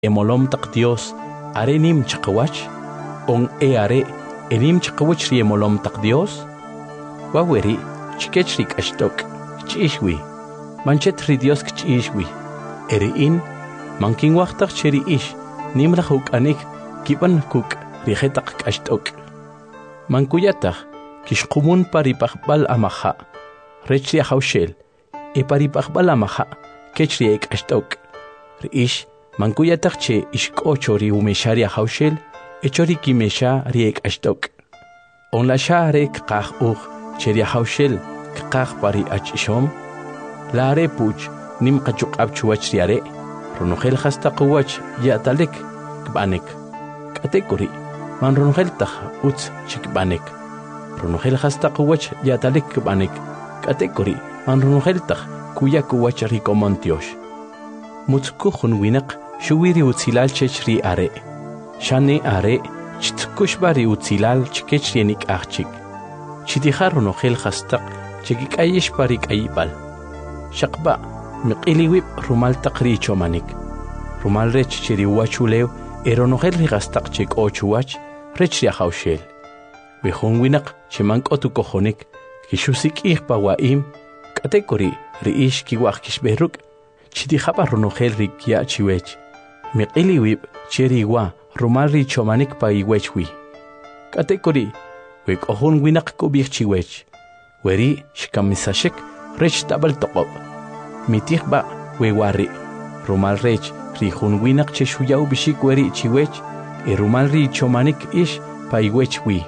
emolom tak Dios are nim chakawach on are enim chakawach ri emolom tak Dios waweri chikechrik ashtok chishwi manchet ri Dios chishwi in manking waqtak cheri ish nimra huk anik kiban kuk rihetak ashtok mankuyatak kishkumun paripakbal amaha rechri haushel e paripakbal amaha kechri ek ashtok ish mankuyatak che ishkocho ri umesharia haushel echori kimesha riek ashtok on la sharek qah cheri haushel qah pari achishom la repuch nim qachuq abchuwach riare runugel khastaqwach yatalek kbanek katekuri man runugel takh uts chikbanek runugel khastaqwach yatalek kbanek katekuri man runugel takh kuyakuwach rikomontiosh mutkukhun winaq shuwiri utzilal chechri are shane are chitkushbari utzilal chikechrienik achik chidihar runugel khastaq chikikayish parik ayibal shaqba miqiliwib rumal taqri chomanik rumal rech chiri wachulew eronogel rigastaq chik ochuwach rech ria haushel wihun winaq chimank otu kojonik kishusik ihpawaim katekori riish kiwaq kishberuk chidihaba runogel rikia chiwech miqiliwib chiri wa rumal ri chomanik pa iwechwi katekori wek ohun winaq kubik chiwech weri shkamisashik rech tabal toqob mitihba wewari rumal rech rihun winaq cheshuyaw bishik weri chiwech rumal ri chomanik ish paiwechwi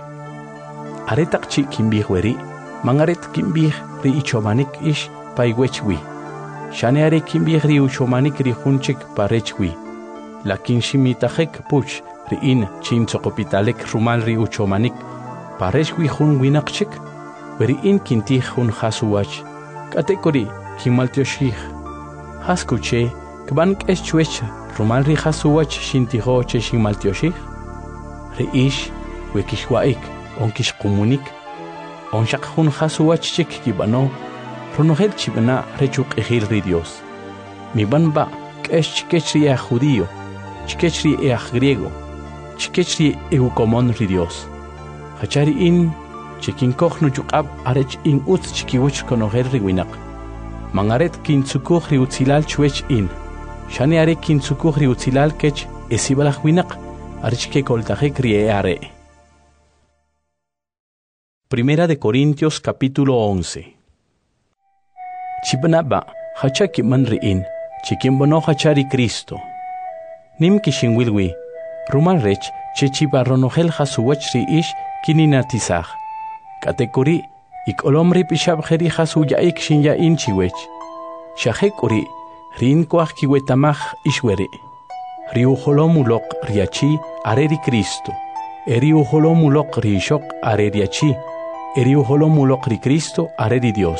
aretaq chi kimbih weri mangaret kimbih ri chomanik ish paiwechwi shane are kimbih ri chomanik rihunchik parechwi lakin shimitajek puch riin chinsoqopitalek rumal ri chomanik parechwi hun winaqchik weri in kintih hun khasuwach katekori kimaltioshih haskuche kbank eschwech rumal ri khasuwach shintiho che shimaltioshih reish wekishwaik onkish komunik onshaqhun khasuwach chik kibano runogel chibna rechuq ehil ri Dios mi banba kesh chikechri a judío chikechri a griego chikechri eukomon ri Dios hachari in chikinkoj no yuqab arech in utz chikiwech konoger ri winaq mangaret kintzukoj ri utzilal chwech in shane are kintzukoj ri utzilal kech esibalaj winaq arech ke koltajek ri are. Primera de Corintios capítulo 11. Chibnaba hachaki man riin chikimbono hachari Cristo nim kishinwilwi rumal rech chechibaronogel hasuwach ri ish kininatizaj katekuri ikolomri pishabjeri hasuya ikshinya inchiwech shahekuri rin kwaj kiwetamaj ishweri riuholomulok riachi areri Cristo eriuholomulok rishok areriachi eriuholomulok ri Cristo areri Dios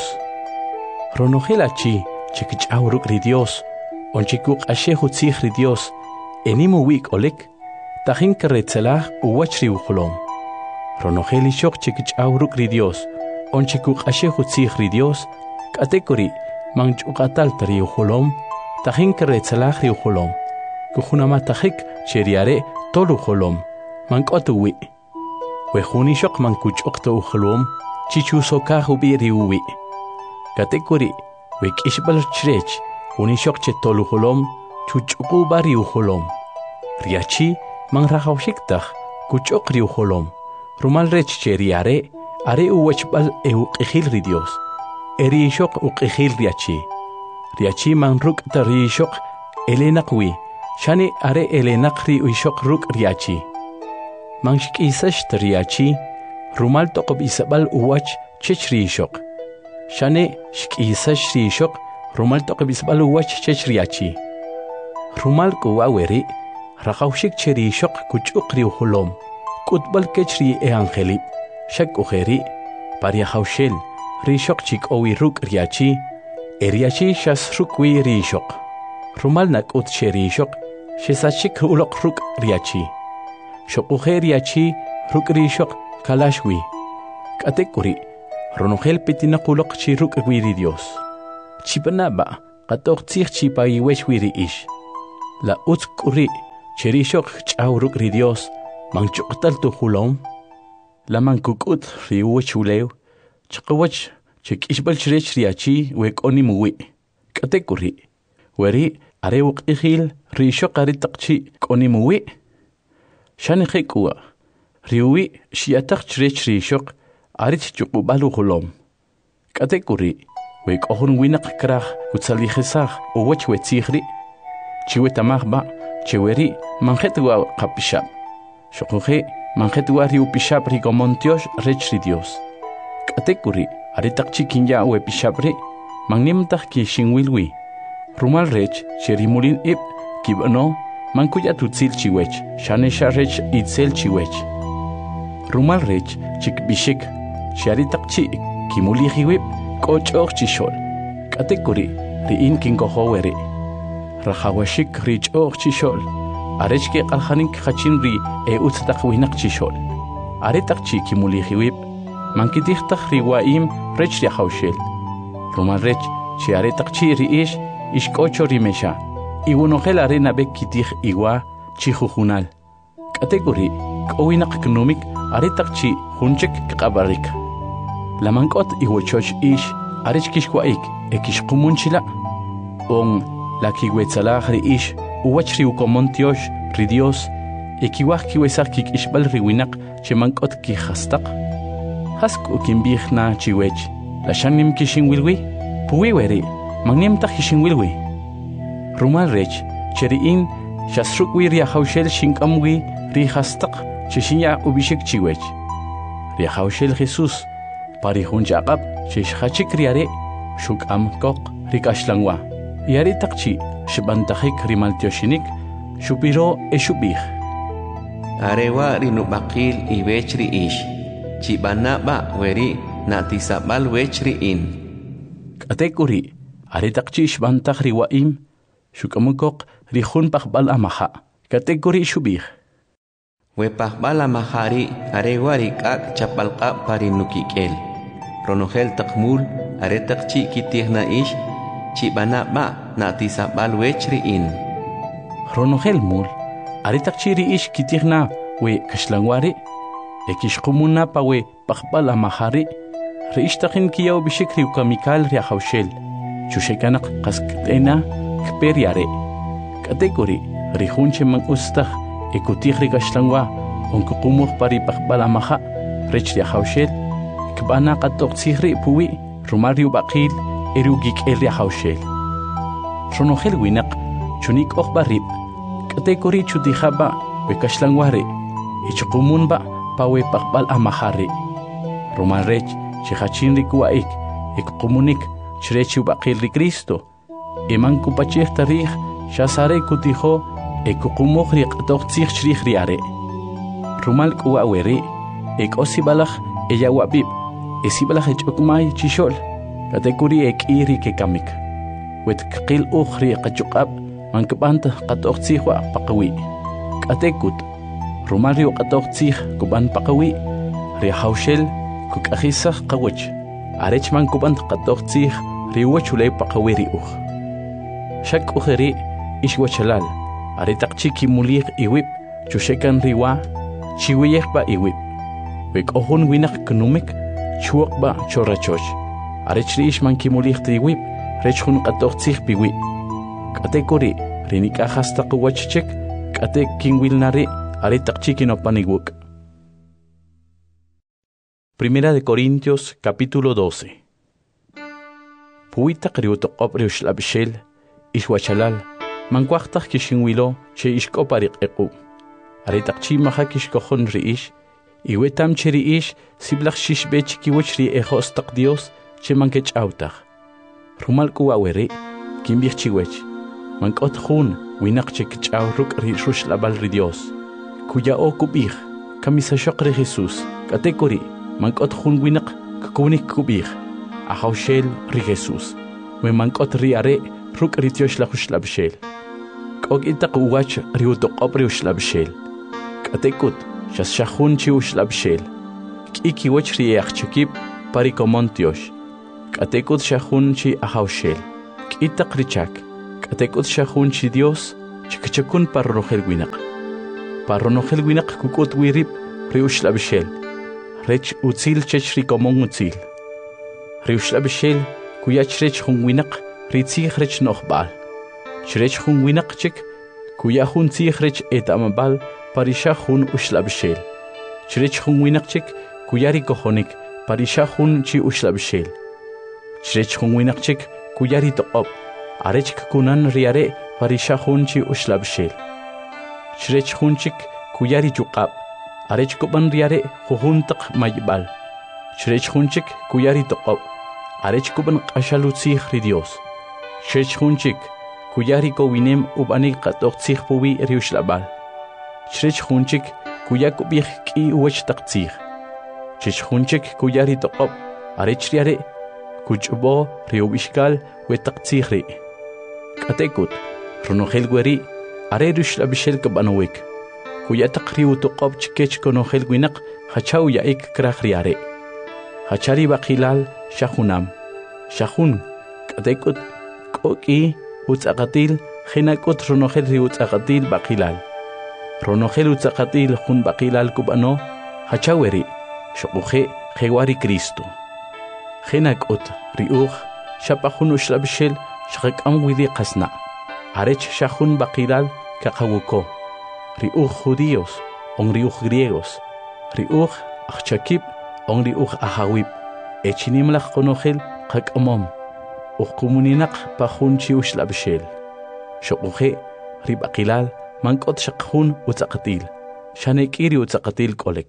ronogelachi chikichawruk ri Dios onchikuk ashehutzij ri Dios enimu wik olek tajin keretzelaj uwach riuholom ronogel ishok chikichawruk ri Dios onchikuk ashehutzij ri Dios katekori manchuqatal riuholom tajin keretzelaj riuholom kujunamatahik cheriare toluholom mankotuwi wejuni shok mankuchokto uholom chichusokaj ubiri uwi katekori wekishbal chrech unishok che toluholom chuchuku bari uholom riachi manrahawshiktaj kuchok riuholom rumal rech cheriare are uwechbal euqihil ri Dios eri shok uqihil riachi manruk tari shok elenaqwi shani are elenaqri uishok ruk riachi manshkisash riachi rumal toqob isabal uwach chechri shok shane shkisash ri shok rumal toqob isabal uwach chechriachi rumal kuwaweri raqawshik cheri shok kuchukri uholom kutbal kechri angeli shak ujeri paria haushel ri shok chik owi ruk riachi eriachi shas rukwi ri shok rumal nakut cheri shok shesachik ulok ruk riachi shok riachi ruk ri shok kalashwi katekuri ronogel pitinakulok chi ruk wi ri Dios chipanaba qatok tsig chi pa iwechwi ri ish La utzkuri cherishok ch'awruk ri Dios manchuqtal tu hulom la mankukut riuch uleu chqawach chikishbal chrech riachi wekoni muwi katekuri weri areuq ihil rishok aritaqchi koni muwi shani khekua riuwi shiataq chrech rishok arich chuqbalu hulom katekuri wekohun winaq kraj utsalijesaj uwach wetzihri chiwetamajba cheweri manjetwa qapishab shoqoje manjetwa riupishab rigomontiosh rechri Dios katekuri aritaqchi kinya wepishabri magnimtaj ki shinwilwi rumal rech cherimulin ib kibno mankuya tutzil chiwech shanesha rech itzel chiwech rumal rech chikbishik sharitaqchi kimulihiwib koch'oq chishol katekuri riin kinkohoweri rajawashik rich'oq chishol arechke qalhanin khachin ri utztaq winaq chishol aretaqchi kimulihiwib mankitijtaj riwaim rech riajawshel rumal rech chi aretaqchi riish ishkocho rimesha iwunojel arena bek kitij iwa chijujunal katekuri k'owinaq knumik aretaqchi junchek kqabarik lamankot iwochoch ish arechkishwaik ekishqumunchila on la kiwetsalaj riish uwach riukomontiosh ri Dios ekiwaj kiwesaj kikishbal riwinaq chemankot kijastaq hasku kimbijna chiwech la shanim kishinwilwi puwiweri magnimtaj kishinwilwi rumal rech cheriin shasrukwi riajawshel shinkamwi rijastaq chishinya ubishik chiwech riajawshel Jesus parijunchaqab chishachik riare shuk'am koq rikashlangwa yari taqchi shibantajik rimaltioshinik shupiro eshubij arewa rinubaqil ibech riish chibanaba weri natisabal wech riin katekuri aretaqchi shbantaj riwaim shuk'amukoq rijun pajbal amaja katekuri shubij wepajbal amajari arewa rik'ak chapalqa parinukik'el ronojel taqmul aretaqchi kitijna ish chibanaba natisabal wech riin ronojel mul aretaqchi riish kitijna we kashlangwari ekishqumuna pa we pajbal amajari riishtaqin kiyaw bishik riukamikal riajawshel chushekanaq qask't'ena kperiare katekuri rijunche man ustaj ekutij rikashlangwa onkuqumuj pari pajbal amaja rech riajawshel kb'ana qat'oqtzij ri puwi rumal riub'aqil erugik'el riajawshel ronojel winaq chunik'ojba rib' katekuri chutijaba wekaxlanwa ri ichqumunba pa we pajbal amaja ri rumal rech chijachin rikuwa'ik ekqumunik chrech ub'aqil ri Cristo iman kupachij tarij xasare kutijo ekuqumuj ri q'at'oqtzij chrij riare rumal k'uwa weri ek'osibalaj eyawab'ib esibalaj ech'okmay chixol katekuri ek'i ri kekamik wetkqil uj ri qachuq'ab mankb'ant q'at'oqtzij wa paqawi k'atekut rumal ri q'at'oqtzij kub'an paqawi riajawshel kuk'ajisaj qawach arech mankub'ant q'at'oqtzij riwach uley paqawi ri uj xak'ujeri ixwachalal aretaqchi kimulij iwib chushekan riwa chiwiyejba iwib wek'ojun winaq knumik chuoqba chorachoch arech riix mankimulij tiwib rech jun q'at'oqtzij piwi k'atekuri rinik'ajastaq wachchek k'atek kinwilnari aretaqchi kinopanigwuk. Primera de Corintios capítulo 12. Puitaq riutoqob riuxlabshel ixwachalal mankuajtaj kishinwilo che ixk'opariq'equ aretaqchi maja kixkojon riix iwetam che riix siblaj xixbech kiwach ri ejostaq Dios che mankech'awtaj rumal k'uwa weri kimbij chiwech mank'ot jun winaq che kich'aw ruk' ri ruxlab'al ri Dios kuya'o kub'ij kamisaxoq ri Jesús k'atekuri mank'ot jun winaq kkunik kub'ij ajawxel ri Jesús we mank'ot ri are ruk' ri tioxlaj uxlab'xel k'ok'itaq uwach ri utoq'ob ri uxlab'xel k'atekut xasxajun chi uxlab'xel k'i kiwach ri ajchikib pari komon tiox k'atekut xajun chi ajawxel k'itaq ri chak k'atekut xajun chi Dios chikachakun parronojel winak. Parronojel winak kukut wirip riushla bishel. Rech utzil chech rikomong utzil. Riushla bishel kuyach rech hun winak ritzich rech nochbal. Chrech hun winak chik kuya hun tzich rech etamabal parisha hun ushla bishel. Chrech hun winak chik kuyari kohonik parisha hun chi ushla bishel. Chrech hun winak chik kuyari toqop arech kunan riare parisha hun chi ushla bishel. Chrech hun chik kuyari juqab arech kuban riare huhuntaq maybal. Chrech hun chik kuyari toqop arech kuban qashalutzich ri Dios. Chrech hun chik kuyari kowinem ubanik qatoqtzich puwi riushlabal. Chrech hun chik kuyakubih ki uwech taqtzich. Chrech hun chik kuyari toqop arech riare kuchbo riubishkal wetaqtzich ri. Katekut ronojel gweri are riushlabishel kabanowik. Kuyataq riu toqop chikech konojel winak hachaw yaik kraj riare. Hachari baqilal shahunam. Shahun katekut koki utzaqatil khinakut ronojel ri utzaqatil baqilal. Ronojel utzaqatil jun baqilal kubano hachaweri shoquje khewari Cristo. Khinakut riuj shapahun ushlabishel shaqam widi qasna. Arech shahun baqilal kaqawuko. Riuj judíos on riuj griegos. Riuj achakib on riuj ahawib. Echinimlaq konojel qakamom. Uqumuninaq pahun chi ushlabishel. Shoquje ribaqilal mankot shaqhun utzaqatil. Shanekiri utzaqatil kolek.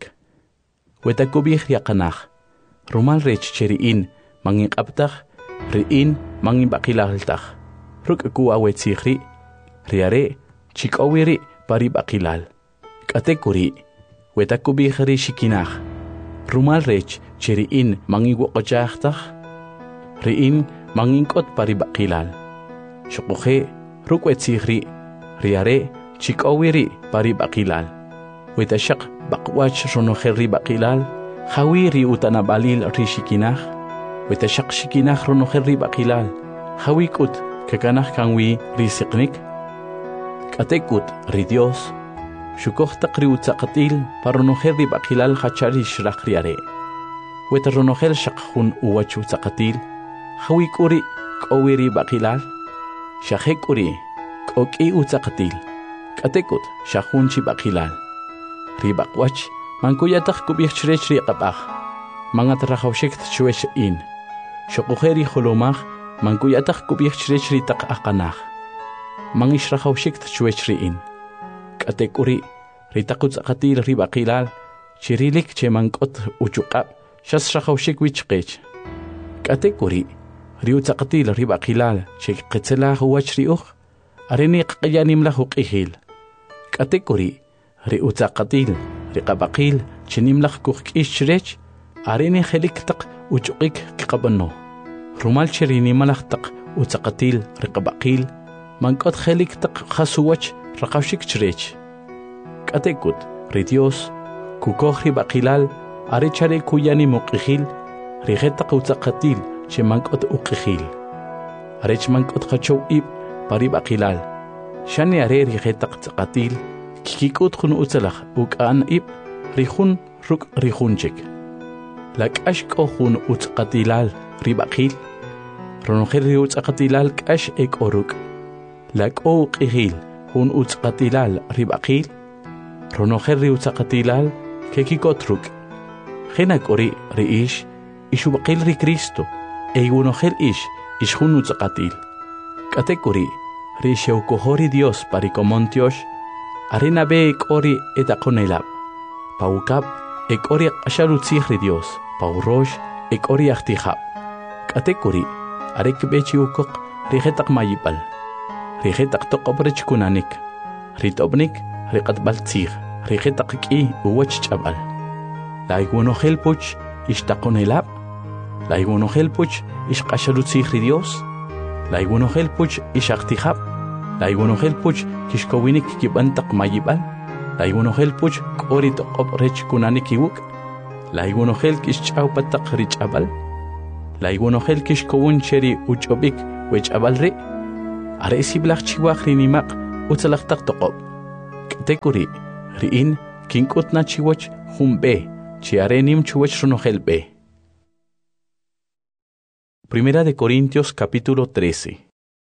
Wetakubih yaqanaj. Rumal rech cheriin mangin qabtaj riin mangin baqilaltaj. Ruk'ku awetzijri riare chikowiri pari baqilal. Katekuri wetakubih ri shikinaj. Rumal rech cheriin mangin woqojajtaj riin mangin kot pari baqilal. Shoquje ruk'wetzijri riare chikowiri pari baqilal. Wetashaq baqwach ronojel ri baqilal. Hawi ri utanabalil ri shikinaj. Wetashaq shikinaj ronojel ri baqilal. Hawi kut kakanaj kanwi ri siqnik. Katekut ri Dios. Shukojtaq ri utzaqatil paronojel ri baqilal hachari shraq riare. Weta ronojel shaqjun uwach utzaqatil. Hawi kuri kowi ri baqilal. Shaqe kuri koki utzaqatil. Katekut shaqjun chi baqilal. Ri baqwach mankuyataq kubihchrech ri qabaj. Mangat rajawshekt chwesh in. Shoqujeri holomaj mankuyataq kubihchrech ri taq aqanaj. Mangish rajawshekt chwesh ri in. Katekuri ri taqutzaqatil ri baqilal chirilik che mankot uchuqab shas rajawshik wichqech. Katekuri ri utzaqatil ri baqilal che qetzelaj uwach ri uj areni qqiyanimlaj uqihil. Katekuri ri utzaqatil riqabaqil chinimlaq kuqk'ishrech areni kheliktaq uchuqik kiqabano rumal chirinimalaq taq utzaqatil riqabaqil mankot kheliktaq khasuwach raqawshik chrech katekut ri Dios kukoj ribaqilal arechare kuyani muqijil rigetaq utzaqatil che mankot uqijil arech mankot khachow ib paribaqilal shani are rigetaq tzaqatil kikikut khun utzalaq uk'an ib rijun ruk rijunchik lak'ash k'ojun utzqatilal ribaqil ronojel ri utzqatilal k'ash ek'oruk lak'o uq'ijil jun utzqatilal ribaqil ronojel ri utzqatilal kekikotruk jena k'ori ri ish ixubaqil ri Cristo eygunojel ish jun utzqatil k'atek'ori ri xewkojori Dios parikomontiosh arena be ek'ori etaqonelab paukab ek'ori q'axalutzij ri Dios paurosh ek'ori ajtijab k'atek'ori arek bechi ukoq rijetaq mayipal rijetaq toqob rechkunanik ritobnik riqatbal tzij rijetaq k'i uwach ch'ab'al laygwonojel puch ixtaqonelab laygwonojel puch ixq'axalutzij ri Dios laygwonojel puch ixajtijab laygwonojel puch kixkowinik kib'antaq mayib'al laygwonojel puch k'ori toqob rechkunanik iwuk laygwonojel kixch'aw pataq rich'ab'al laygwonojel kixkowun cheri uch'ob'ik wech'ab'al ri are siblaj chiwaj ri nimaq utzalaqtaq toqob k'tekuri ri'in kink'utna chiwach jumbe chi arenim chuwach runojelbe. Primera de Corintios capítulo 13.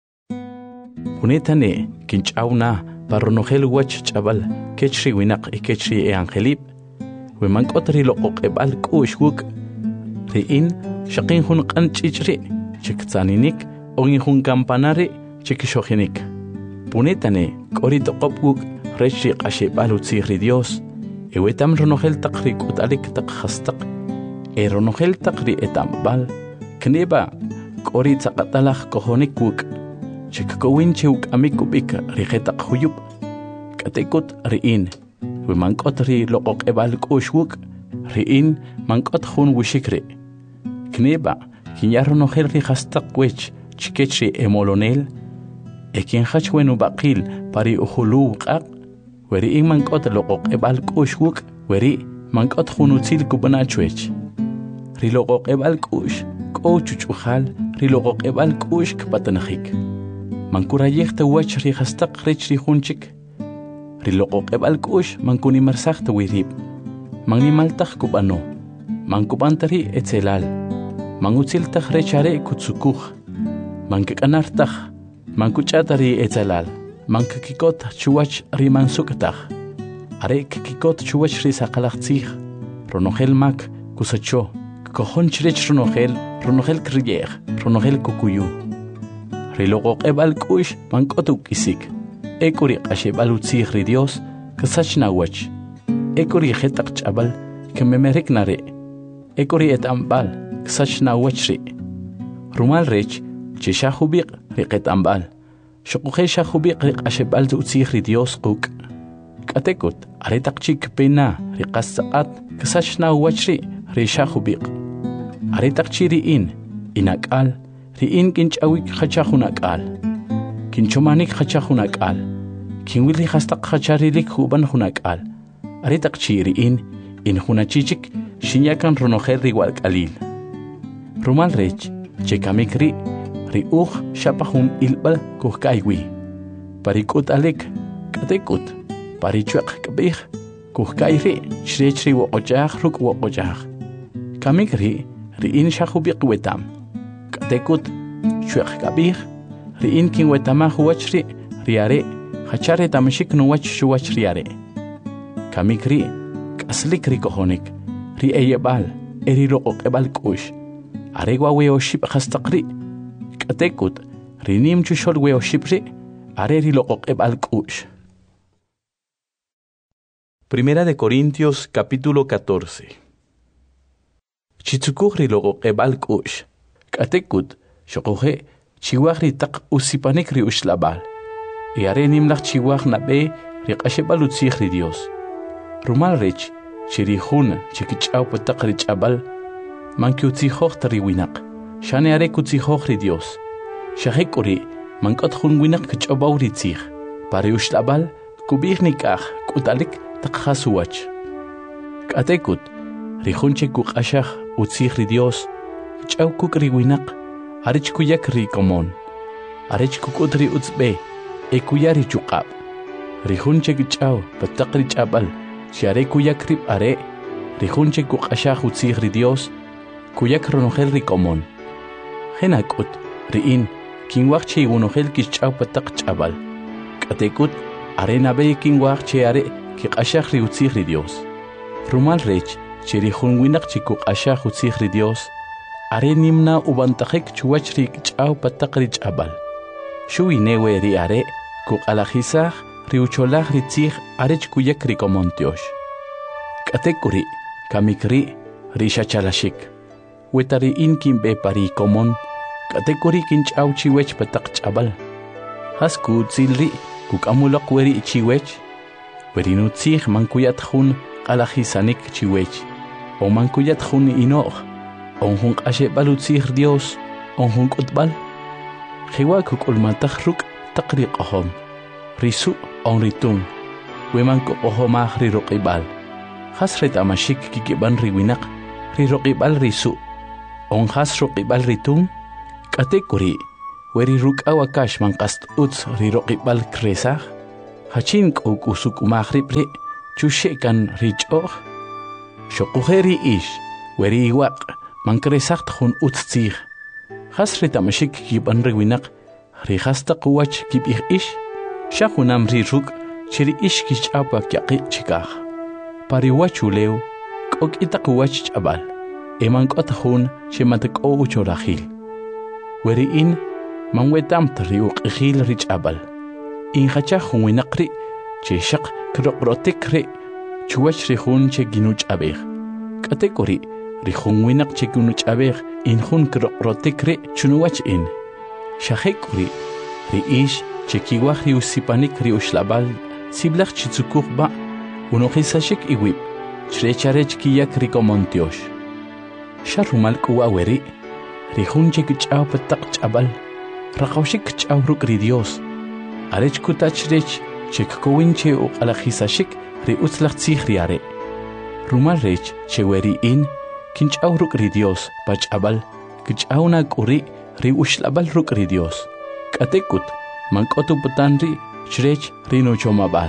Unetane kinch'awna parronojel wach chabal kechri winaq y kechri e angelib wemank'otri loqoq'eb'al k'u'x ri'in shaqin jun q'an ch'ichri chiktzaninik ogin jun campanari chikixojinik punetane k'ori toqob rechri q'axeb'al utzij Dios ewetam ronojel taq ri k'ut'alik taq jastaq ronojel taq ri etamb'al kneba k'ori tzaqatalaj kojonik chikkowin chiwk'amik kub'ik rijetaq juyub k'atekut ri'in wemank'ot ri loqoq'eb'al k'u'x ri'in mank'ot jun wixik ri' kneba kinyaj ronojel ri jastaq wech chikech ri emolonel kinjach wen ub'aqil pari ujuluw q'aq weri'in mank'ot loqoq'eb'al k'u'x weri' mank'ot jun utzil kub'na' chwech ri loqoq'eb'al k'u'x k'o chuch'ujal ri loqoq'eb'al k'u'x kpatanajik mankurayej tawach ri jastaq rech ri junchik ri loqoq'eb'al k'u'x mankunimarsaj tawirib mannimaltaj kub'ano mankub'antari etzelal mangutziltaj rech are kutzukuj mankik'anartaj mankuch'atari etzelal mankikikot chuwach ri mansuk'taj are kikikot chuwach ri saqalaj tzij ronojel mak kusacho kojon chirech ronojel kriyej ronojel kukuyu ri loqoq'eb'al k'u'x mank'ot uk'isik ek'uri q'axeb'al utzij ri Dios ksach nawach ek'uri jetaq ch'abal kememerik nare ek'uri et'amb'al ksach nawach ri rumal rech chi xajubiq ri qet'amb'al xoqujel xajubiq ri q'axeb'al utzij ri Dios quk' k'atekut are taq chik pena ri qas tzaq'at ksach nawach ri xajubiq are taq chi ri'in inak'al ri'in kinch'awik jacha jun ak'al kinchomanik jacha jun ak'al kinwil ri jastaq jacharilik jub'an jun ak'al are taq chi ri'in in jun achichik xinyakan ronojel ri walk'alil rumal rech chekamik ri' uj xapa jun ilb'al kujk'aywi pari k'ut'alik k'atekut pari chweq k'b'ij kujk'ay ri' chirech ri woq'och'aj ruk' woq'och'aj kamik ri' ri'in xajubiq wetam k'atekut chweq k'ab'ij ri'in kinwetamaj wach ri are jachare tamxik nuwach xuwach ri are kamik ri' k'aslik ri kojonik ri eyeb'al eri loqoq'eb'al k'u'x are wa weoxib' jastaq ri' k'atekut ri nim chuxol weoxib' ri' are ri loqoq'eb'al k'u'x. Primera de Corintios capítulo 14. Chitzukuj ri loqoq'eb'al k'u'x k'atekut xoquje chiwaj ri taq usipanik ri uxlab'al y are nimlaj chiwaj nab'e ri q'axeb'al utzij ri Dios rumal rech chiri jun chikich'aw pataq ri ch'ab'al mankiutzijoj ta ri winaq xane are kutzijoj ri Dios xajek'uri mank'ot jun winaq kich'ob'aw ri tzij pari uxlab'al kub'ij nik'aj k'ut'alik taq jasuwach k'atekut ri jun chikuq'axaj utzij ri Dios ch'aw kuk' ri winaq arech kuyak ri komon arech kuk'ut ri utzb'e kuya ri chuq'ab' ri jun chekch'aw pataq ri ch'ab'al xare kuyak rib' are ri jun chekuq'axaj utzij ri Dios kuyak ronojel ri komon jena k'ut ri'in kinwaj che wonojel kixch'aw pataq ch'ab'al k'atekut are nab'e kinwaj che are kiq'axaj ri utzij ri Dios rumal rech che ri jun winaq chekuq'axaj utzij ri Dios are nimna ub'antajik chuwach ri kch'aw pataq ri ch'ab'al xuwi newe ri are kuq'alajisaj ri ucholaj ri tzij arech kuyak ri komon tyox k'atekuri kamik ri xachalaxik weta ri'in kinb'e pari komon k'atekuri kinch'aw chiwech pataq ch'ab'al jas kutzil ri kuk'amuloq weri chiwech weri nutzij mankuyat jun q'alajisanik chiwech o mankuyat jun ino'j on jun q'axeb'al utzij Dios on jun k'utb'al jewa kuk'ulmantaj ruk' taq ri q'ojom ri su' on ri tun weman koq'ojomaj ri roq'ib'al jas ret'amaxik kikib'an ri winaq ri roq'ib'al ri su' on jas roq'ib'al ri tun k'atekuri weri ruk'aw akax manqast utz ri roq'ib'al kresaj hachin usuk mahribri chushekan richoh shokuheri ish weri iwaq mankresakt hun utzig hasri tamashik kiban rewinak rihasta quwach kibih ish shahunam riruk chiri ish kichapa kyaqi chikah pariwachuleu kok itaquwach chabal emankot hun shematak o chorahil weri in manwetam triuq ihil richabal in hacha hunwinaqri cheshaq kroqrotikri chuwach rihun che ginuch abeh katekori rihun winaq che ginuch abeh in hun kroqrotikri chunuwach in shahekuri riish che kiwach riusipanik riushlabal siblach chitsukuqba unoqisashik iwib chrecharech kiyak rikomontiosh sharumal kuwaweri rihun che kich'aw pataq ch'abal raqawshik ch'awruk ri Dios arech kutachrech chekowin che uqalajisashik ri utzlaq tzij riare rumal rech che weri in kinch'awruk ri Dios pach'abal kich'awna k'uri ri ushlabal ruk ri Dios k'atekut mank'otu putanri chrech ri nochomabal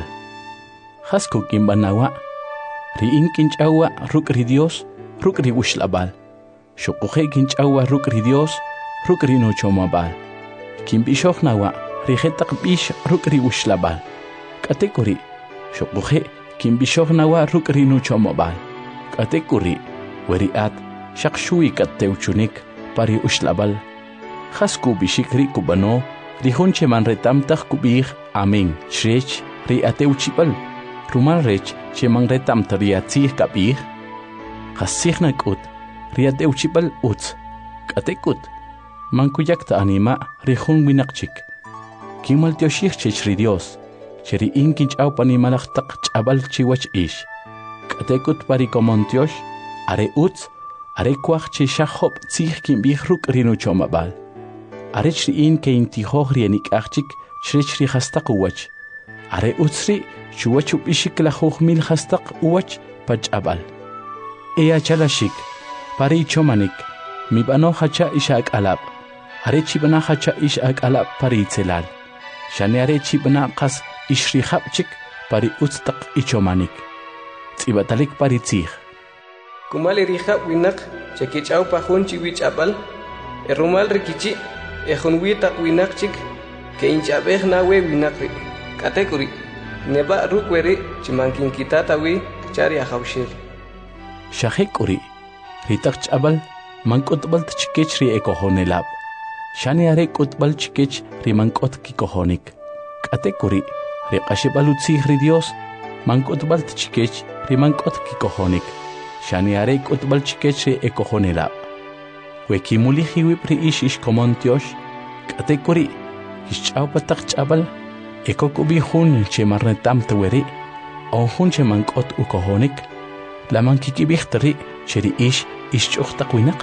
jasku kinbanawa ri in kinch'awa ruk ri Dios ruk ri ushlabal shoquje kinch'awa ruk ri Dios ruk ri nochomabal kinb'ixojnawa ri jetaq b'ix ruk ri ushlabal k'atekuri shoquje kinb'ixojnawa ruk ri nochomabal k'atekuri weri at shaqshuwi katteuchunik pari ushlabal jasku b'ixik ri kubano ri junche manretamtaj kub'ij amen chrech ri ateuchibal rumal rech che manretamta ri atzij kab'ij jasijna k'ut ri ateuchibal utz k'atekut mankuyakta anima ri jun winaqchik kinmaltioxij chech ri Dios che ri in kinch'aw panimalajtaq ch'abal chiwach ish k'atekut pari komontiox are utz are kuaj che shajob tzij kinb'ij ruk' ri nochomabal arech ri in ke intijoj ri enik'ajchik chrech ri jastaq uwach are utz ri chuwach ub'ixik lajuj mil jastaq uwach pach'abal chalashik pari chomanik mib'ano hacha ish ak'alab are chib'ana hacha ish ak'alab pari itzelal shane are chib'ana qas ish ri jab'chik pari utz taq ichomanik tz'ibatalik pari tzij kumali rijab winaq chekich'aw pajun chiwich'abal rumal rikichi ejunwitaq winaqchik ke inch'abej nawe winaqri k'atekuri neba rukweri chimankinkitatawi chari ajawshel shahekuri ritaq ch'abal mank'utb'al tchikech ri ekojonelab shani are k'utb'al chikech ri mank'ot kikojonik k'atekuri ri q'axib'al utzij ri Dios mank'utb'al tchikech ri mank'ot kikojonik shani are k'utb'al chikech ri ekojonelab wekimulij iwib ri ish komontiox k'atekuri kixch'aw pataq ch'abal ekokub'i jun che marnetamta weri o jun che mank'ot ukojonik lamankikib'ijta ri che ri ish ch'uqtaq winaq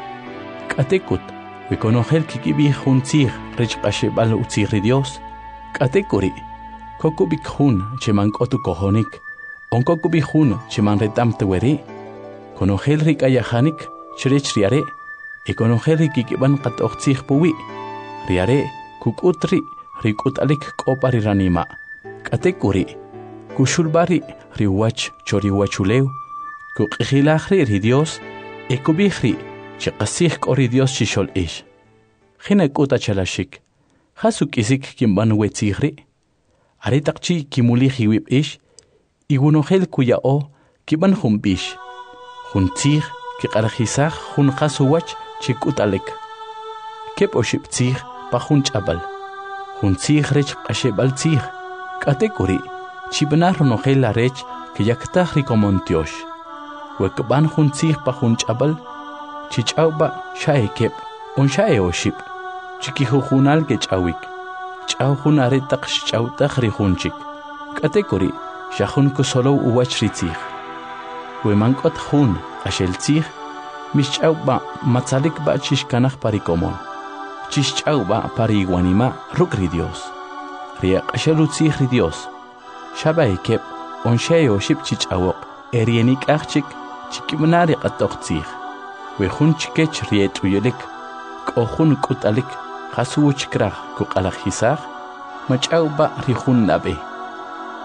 k'atekut wikonojel kikib'ij jun tzij rech q'axib'al utzij ri Dios k'atekuri kokub'ik jun che mank'ot ukojonik onkokub'ij jun che manretamta weri konojel ri k'ayajanik chrech ri are ekonojel ri kikib'an qat'oj tzij puwi ri are kuk'ut ri k'ut'alik k'opa ri ranima k'atekuri kuxulb'ari ri wach chori wachulew kuq'ijilaj ri Dios ekub'ij ri che qasij k'o ri Dios chixol'ix jina k'ut achalashik jasu k'isik kinb'an we tzij ri are taq chi kimulij iwib' ix iwunojel kuya'o kib'an jun b'ix jun tzij kiq'alajisaj jun qas uwach che k'ut'alik keb' oxib' tzij pa jun ch'abal jun tzij rech q'axib'al tzij k'atekuri chib'na runojel arech kiyaktaj ri komontiox wekb'an jun tzij pa jun ch'abal chich'awb'a xa'e keb' on xa'e oxib' chikijujunal kech'awik ch'aw jun are taq xch'awtaj ri junchik k'atekuri xa jun kusolow uwach ri tzij wemank'ot jun q'axel tzij mixch'awb'a matzalikb'a chixkanaj pari komon chixch'awb'a pari iwanima ruk' ri Dios ri aq'axel utzij ri Dios xab'e keb' on xa'e oxib' chich'awoq ri enik'ajchik chikib'na ri q'atoj tzij we jun chikech ri et'uyelik k'o jun k'ut'alik qas uwch kraj kuq'alajisaj mach'awb'a ri jun nab'e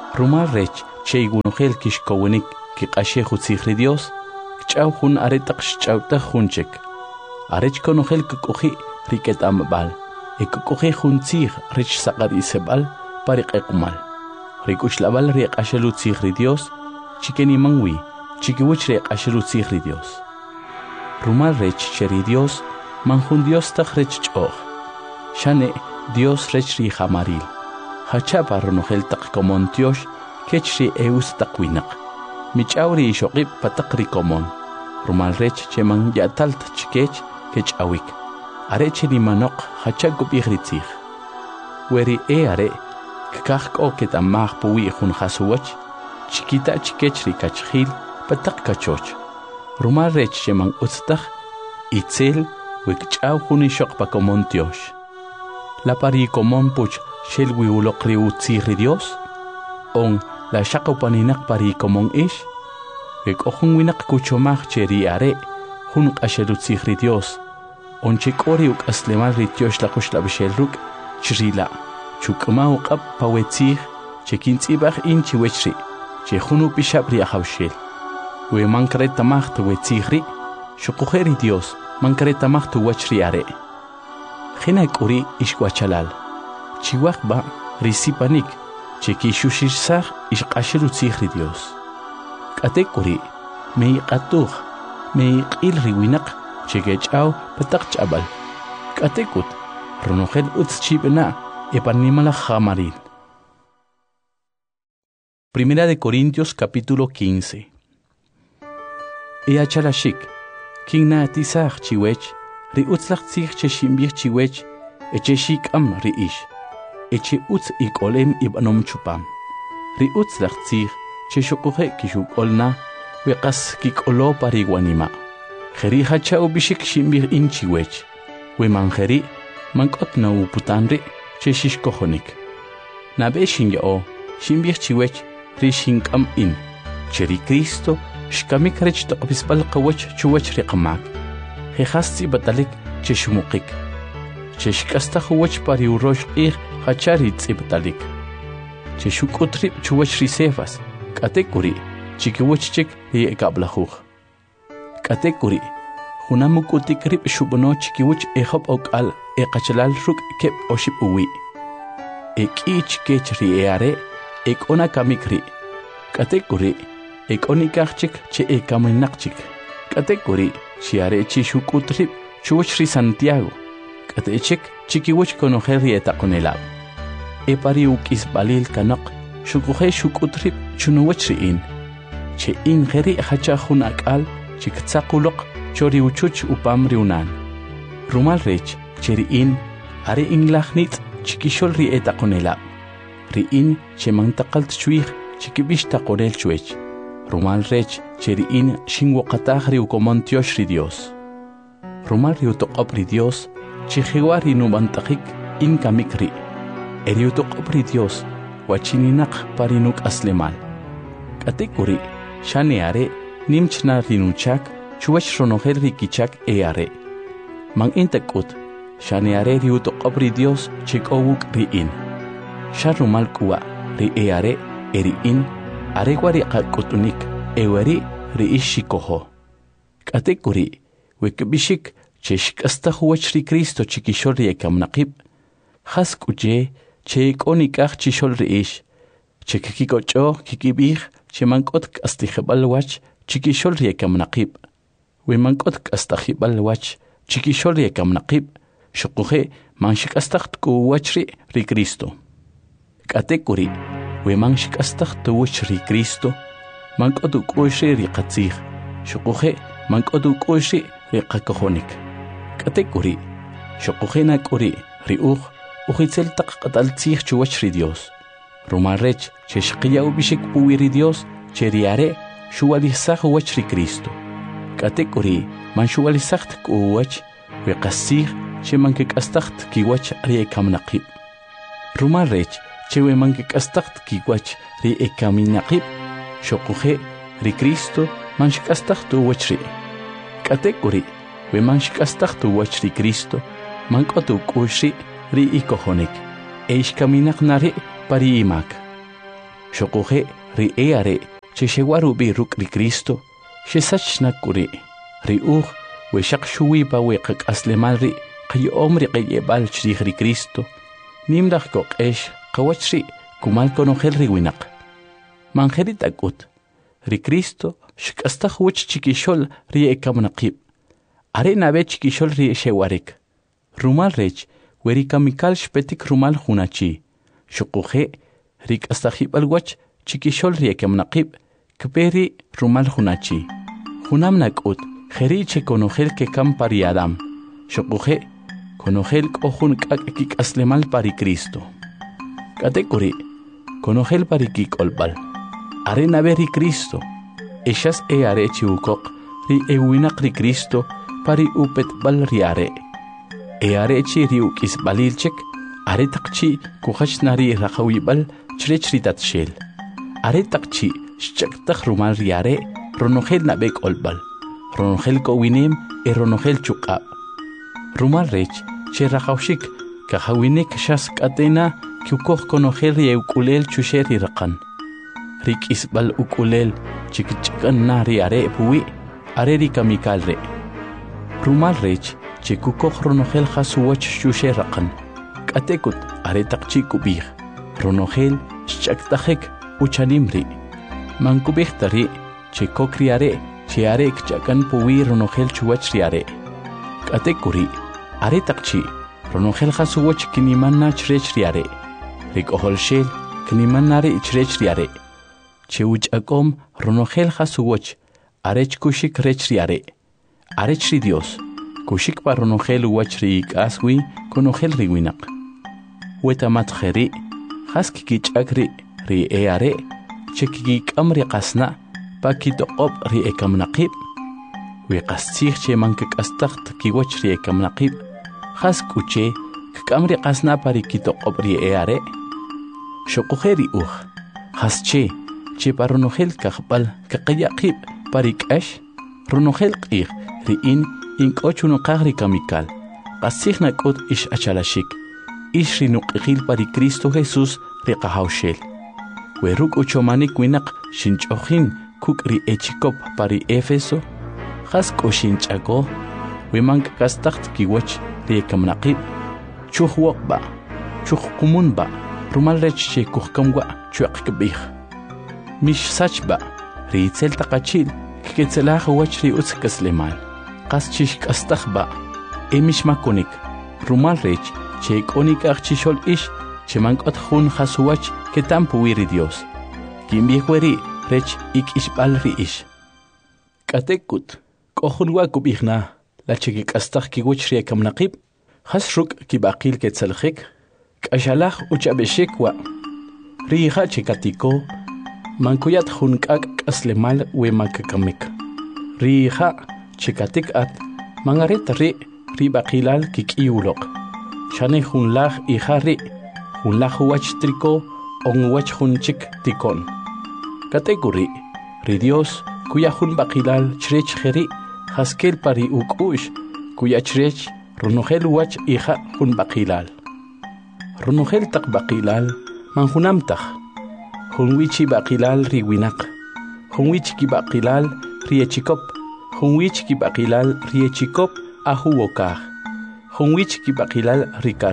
Rumal rech che gunogel kishkowenik ki qashe khutzigri Dios kchaw hun aretaq chawta hunchek arech konogel kukuji riket ambal ekukuji huntzig rech saqad isebal pariqeqmal rikushlabal riqashelu tzigri Dios chikeni mangwi chikiwich riqashelu tzigri Dios Rumal rech cheri Dios manjun Dios taq rech ch'oj shane Dios rech ri jamaril hacha parronogel taq komon Dios kechri eus taqwinaq michawri shoqib pataqri komon Rumal rech cheman yatalt chikech kechawik arech ni manoq hacha gubigritzig weri are kakaq oket amag puwi jun hasuwach chikita chikechri kachkhil pataq kachoch Rumal rech cheman utztaq itzel wikchaw jun shoq pa komon Dios la pari komon puch shelwi uloqri utzigri Dios on la shaqopaninak pari komon ish Ekojun winak kuchomag cheri are jun qashelu tzigri Dios on chikori uk aslemal rityosh la kushla bishelruk chrila chukma uqab pawetzig chekintzibag in chiwechri che junu pishabri ahawshel we mankreta mag tuwetzigri shuqujeri Dios mankreta mag tuwachri are khina kuri ishkwachalal chiwaqba risipanik chekishushishsag ishqashelu tzigri Dios Katekuri mei qatuq mei qil riwinaq chegech'aw pataq ch'abal katekut ronogel utschibna epanimala jamaril Primera de Corintios capítulo 15 Chalashik kingna tisaq chiwech ri utzlaq tzig cheshimbir chiwech echeshik am ri ish eche utz ikolem ibanom chupam ri utzlaq tzig Cheshukuhe kishuk-olna weqas kik-olo pariguanima. Jeri hacha ubishik shimbir inchiwech. Wemanjeri mankot na uputanri cheshishkohonik. Nabe shinyao shimbir chiwech rishinkam in. Cheri Cristo shkamik rech toqbispal qawech chuwech riqamak. Jehasti batalik cheshumukik. Cheshkasta huwech pariurosh qih hachari tzibtalik. Cheshukutri chuwech risefas. Katekuri chikiwachchik ri kablahuj Katekuri hunamukutik rib shubno chikiwach ehop okal eqachalal ruk kep oship uwi ekich kechri are ekona kamikri Katekuri ekonikachik che ekaminakchik Katekuri chiare chishukutrib chuwachri Santiago Katechik chikiwach konojeri etaqonelab epari ukisbalil kanaq Shukuhe shukutrib chunuwachriin. Che in geri hacha jun akal chiktzaquluq chori uchuch upam riunan. Rumal rech cheri in are in lachnit chikishol ri etaqonelab. Riin che mantaqalt chuig chikibish taqorel chuech. Rumal rech cheri in shinwoqataq ri ukomon Dios ri Dios. Rumal ri utoqob ri Dios chijiwa ri numantaqik in kamikri. Eri utoqob ri Dios wachininaq parinuk aslemal. Katekuri shane are nimchna rinuchak chuwach ronogel rikichak are. Man intakut shane are riutoqobri Dios chikowuk riin. Sharumal kuwa ri are eriin aregwari qakutunik ewari riishikoho. Katekuri wekbishik cheshkasta huwach ri Cristo chikishol riakamnaqib. Haskuje che konikach chishol reish che kikikocho kikibih che mankot kastijbal wach chikishol riakamnaqib we mankot kastijbal wach chikishol riakamnaqib shuquje manshikastaq kuwachri ri Cristo Katekuri we manshikastaq tuwach ri Cristo mankot ukushri ri qatzig shuquje mankot ukushri ri qakohonik Katekuri shuquje nakuri ri Ujitzel taqatal tzig chuwach ri Dios. Rumal rech cheshqiya ubishik puwi ri Dios cheriare shuwalisaq wach ri Cristo. Katekuri man shuwalisaq kuwach weqasig chemankikastaqt kiwach ri ekamnaqib. Rumal rech chewe mankikastaqt kiwach ri ekaminaqib shuquje ri Cristo man shikastaqt wach ri. Katekuri we man shikastaqt wach ri Cristo man qotu kushri ri ikohonik eish kaminak nari pari imak Xoquje ri are chexewaru bi ruk ri Cristo xesachna kuri ri we shaq shuwi pa we qak aslemal ri qay omri qayebal chrij ri Cristo nimdaq qoqesh qawachri kumal konogel ri winaq manjerit akut ri Cristo shkasta huch chikishol ri ekamnaqib are nabe chikishol ri shewarik rumal rech weri kamikal shpetik rumal hunachi shuquje rik astahib alwach chikishol ri ekamnaqib kperi rumal hunachi hunam nakut kheri che konogel ke kam pari adam shuquje konogel kohun kak aslemal pari Cristo katekuri konogel pari kikolbal are nabe ri Cristo eshas are chiukok ri ewinaq ri Cristo pari upet bal riare are chi ri ukis balilchek are taqchi kukhachnari raqawi bal chri tatshel are taqchi shchaktakh rumal riare ronogel nabek olbal ronogel ko winem ronogel chuqab rumal rech che raqawshik kahawinek shas katena kyukokh konogel ri ukulel chusheri raqan rikis bal ukulel chikchakan nari are puwi are ri kamikal re rumal rech chikukokh ronogel khasuwach shushe raqan katekut are taqchi kubih ronogel shchaktakhek uchanimri mankubih tari chikokri are chiare kchakan puwi ronogel chuwach riare katekuri are taqchi ronogel khasuwach kinimanna chrech riare rikohol shel kinimanari chrech riare cheuch akom ronogel khasuwach arech kushik rech riare arech ri Dios kushik pa ronogel wachri aswi konogel ri winaq wetamat kheri khaski kichakri ri are chekiki kamri qasna pakito qop ri ekamnaqib wi qastikh che mank qastakht ki wach ri ekamnaqib khaskuche kamri qasna pari kito qop ri are shoqkheri khasche che paronogel kakhbal kaqyaqib parikash ronogel qih riin inkochuno qagri kamikal qasikhna kut ish achalashik ish rinuqil pari Cristo Jesus riqahawshel weruk uchomanik winaq shinchojin kukri echikop pari Efeso khas koshinchako wimank kastakht kiwach rikamnaqib chuhwaqba chuhkumunba rumal rech che kuhkamwa chuaqkbih mish sachba ritzel taqachil kiketzelaj wachri utzkaslemal qaschish kastakhba emish makonik rumal rech che konik achchishol ish chemankot khun khasuwach ketampu wiri Dios kimbiweri rech ikishbal ri ish katekut kohunwa kubihna la chiki kastakh kiwach ri kamnaqib khasruk kibaqil ketzelkhik kashalaj uchabeshekwa riha chikatiko mankuyat junkak aslemal we makakamik riha chikatik at mangaret ri baqilal kikiulok shane junlaj ihari junlaj wach triko on wach junchik tikon kategori ri Dios kuya jun baqilal chrech kheri haskel pari ukush kuya chrech ronogel wach iha jun baqilal ronogel tak baqilal manjunamtaj Hunwichi baqilal ri winaq hunwichi ki baqilal ri echikop hunwichi ki baqilal ri echikop ahuwokaj hunwichi ki baqilal rikar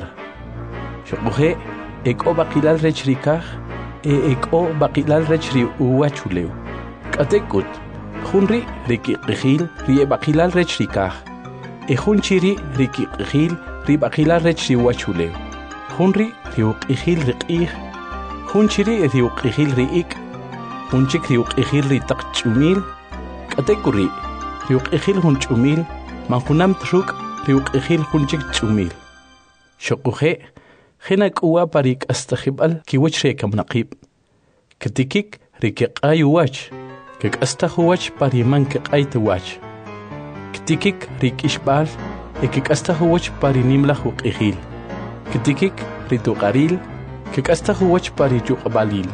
shoquje eko baqilal rech rikaj eko baqilal rech ri uwachulew katekut hunri rikiqil ri baqilal rech rikaj hunchiri rikiqil ri baqilal rech ri uwachulew hunri riuqil riqih hunchiri riuqihil riik hunchik riuqihil ri taqchumil katekuri riuqihil hunchumil manjunam truk riuqihil hunchik chumil shoquje khina kuwa parik astakhibal kiwach re kamnaqib katikik riqay wach kek astakhwach pariman kay wach katikik rikishbal ekek astakhwach parinimla huqihil katikik rituqaril kekastahwach pari juqbalil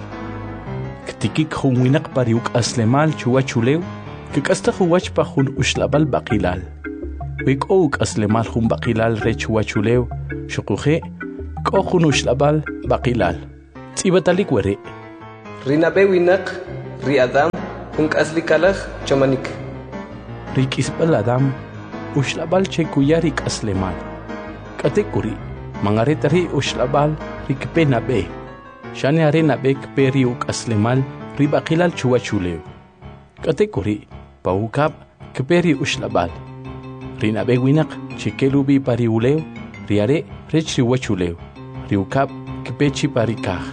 ktikik khumwinaq pari uk aslemal chuwachulew kekastahwach pa khun ushlabal baqilal wik uk aslemal khun baqilal re chuwachulew shuquje ko khun ushlabal baqilal tsibatalik were Rinabe winak, ri Adam, unk'asli kalaj chamanik. Rik'isb'al Adam, uxlabal che kuyari k'aslemal. K'atekuri, mangaretari uxlabal rikpe nabe. Shane are nabe kpe ri uk'aslemal ribaqilal chuwachuleu. K'atekuri, paukab kpe ri uxlabal. Rinabe winak chikelubi pari uleu, riare rech riwachuleu. Riukab kpechi pari kaj.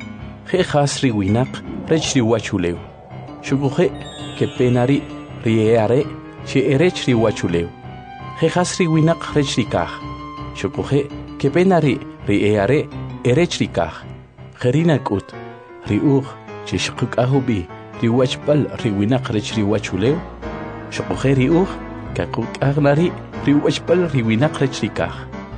Jejas ri winak rech riwachuleu. Shukuje kepenari rieare che erech riwachuleu. Jejas ri winak rech rikaj. Shukuje kepenari rieare erech rikaj. Jerina kut riuj che shkukahubi riwachpal ri winak rech riwachuleu. Shukuje riuj kakukagnari riwachpal ri winak rech rikaj.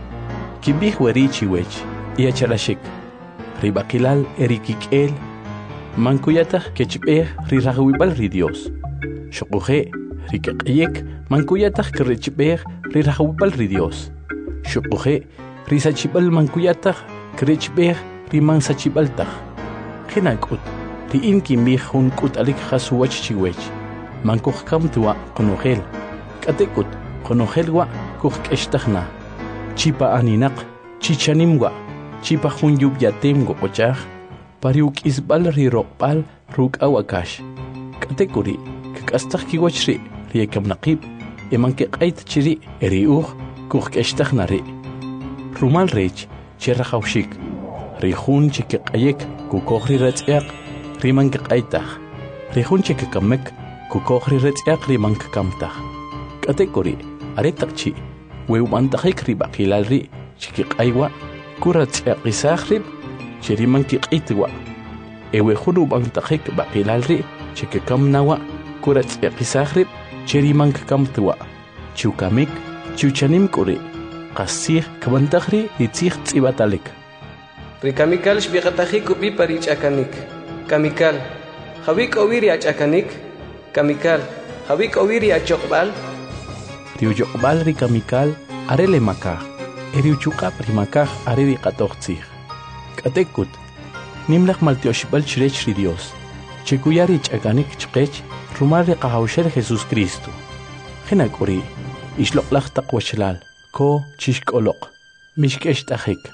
Kibih weri chiwech iachalashik. Ribakilal erikik'el mankuyataq kechb'ej rirajwib'al ri Dios. Shukuje rikaq'yek mankuyataq kirechb'ej rirajwib'al ri Dios. Shukuje risachib'al mankuyataq kirechb'ej rimansachib'altaq. Jina k'ut ri'in kinb'ij jun k'ut'alik qasuwach chiwech. Mankujkam tuwa qonojel. K'atek'ut qonojel wa kujk'extaj na. Chipa aninaq chichanim wa. Chipa jun yubyatem go'ochaj, pariuk isbal riroqbal ruk awakash. Katekuri, kakastak kiwachri, riekam naqib, emanke qait chiri, eriuj, kukeshtag nari. Rumal rech, cherrajawshik, rihun chikaqayek, kukokri retziak, rimanke qaitag, rihun chikakamek, kukokri retziak rimanke kamtag. Katekuri, aretakchi, weumantajik ribakilalri, chikikaywa, Kuratziak isakhrib, cheriman kiqitwa. Ewe hunu bangtakik bakilalri, chikakam nawa, kuratziak isakhrib, cheriman kakamtwa. Chukamik, chuchanim kuri, qasih kabantakhri itzih tsibatalik. Rikamikal shbiqatajik upi parich akanik. Kamikal, Javik oviri achakanik. Kamikal, Javik oviri achokbal. Riuyokbal rikamikal, arele makah. Eriuchuqa primakaj areri qatoqtzij. K'atekut, nimlaj maltioshibal chirech ri Dios. Chekuyari ch'akanik chqech, rumal ri qahawshel Jesús Cristo. Jina k'uri, ixloqlaj taqwachlal, ko chixk'oloq, mixk'ex t'ajik.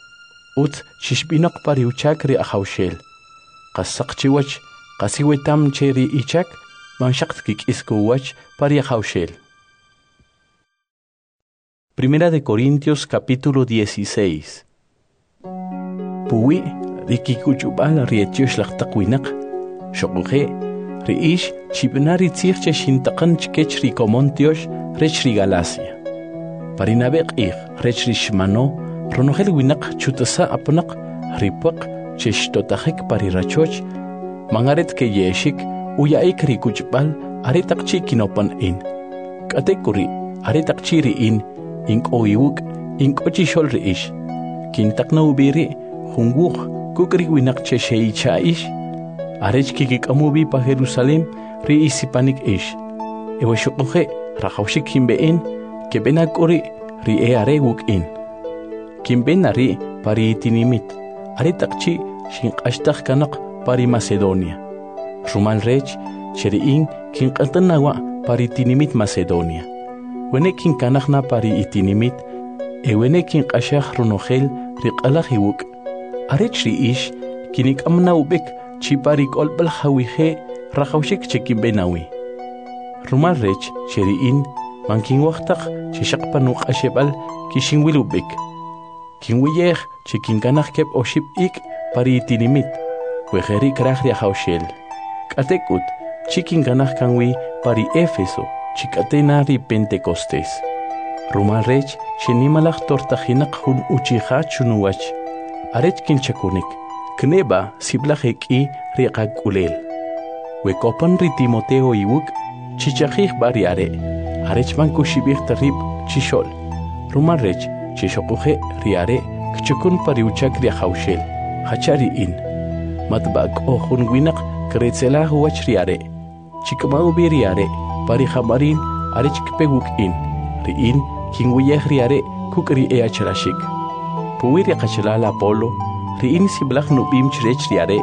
Utz xixb'inoq pariuchak ri ahawshel. Qasaq chiwach, qasiwetam che ri ichak, manxaq tkik'iskuwach pari ahawshel. Primera de Corintios capítulo 16. Puwi rikikuchubal rietiosh laqtaqwinak. Shokuje riish chibnari tzirche shintaqan chkech rikomontiosh rech ri Galacia. Parinabeq ig rech ri shmano ronogel winak chutasa apnak ripuq cheshtotajik parirachoch mangaret ke yeshik uyaik rikuchbal aretaqchi kinopan in. Katekuri aretaqchi riin Inkoiwuk, inkochishol reish. Kintakna ubiri, hunguk, kukri winak chesheicha ish. Arech kikikamubi pa Jerusalem, ri isipanik ish. Ewa shukuje, rajawshik kimbein, kebenakuri, ri eare wuk in. Kimbenari pari itinimit. Aretakchi, shinkashtak kanak pari Macedonia. Rumal rech, cheriin, kinkantanawa pari itinimit Macedonia. Wenekin kanajna pari itinimit, ewenekin qashaj runojel riqalajiwuk. Arech riish, kinik amna ubek chipari kolbal hawije rajawshik chekimbenawi. Rumal rech cheriin, mankin waqtaq chishaqpanuq ashebal kishinwil ubek. Kinwiyej chekin kanaj kep oshib ik pari itinimit, wejeri kraj riajawshel. Katekut, chikin kanaj kanwi pari Éfeso. Chikatena ri Pentecostés. Rumal rech, shenimalaj tortajinak jun uchijach chunuwach. Arech kinchakunik, kneba siblajeki riqakulel. Wekopan ri Timoteo iwuk, chichajij bariare. Arech mankushibij tarib chishol. Rumal rech, chishokuje riare, kchukun pariuchak riajawshel. Hachari in. Matbak o jun winak kretzelah wach riare. Chikmau biriare. Pari hamarin arech kpeguk in, riin kinwiyeh riare kukri eachalashik. Puwiri qachalala Apolo, riin siblaj nubim chirech riare,